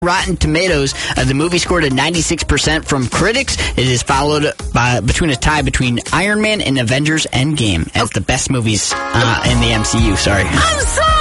Rotten Tomatoes, the movie scored a 96% from critics. It is followed by between a tie between Iron Man and Avengers Endgame as the best movies in the MCU. Sorry. I'm sorry.